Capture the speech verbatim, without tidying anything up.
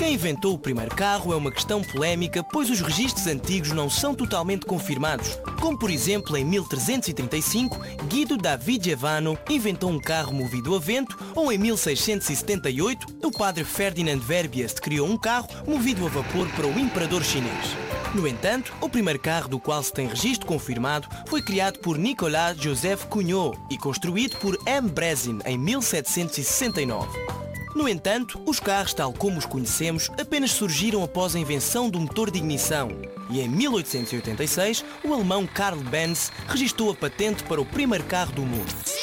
Quem inventou o primeiro carro é uma questão polémica, pois os registros antigos não são totalmente confirmados. Como, por exemplo, em mil trezentos e trinta e cinco, Guido da Vigevano inventou um carro movido a vento, ou em mil seiscentos e setenta e oito, o padre Ferdinand Verbiest criou um carro movido a vapor para o imperador chinês. No entanto, o primeiro carro do qual se tem registro confirmado foi criado por Nicolas Joseph Cugnot e construído por M. Brezin em mil setecentos e sessenta e nove. No entanto, os carros tal como os conhecemos apenas surgiram após a invenção do motor de ignição e em mil oitocentos e oitenta e seis o alemão Karl Benz registrou a patente para o primeiro carro do mundo.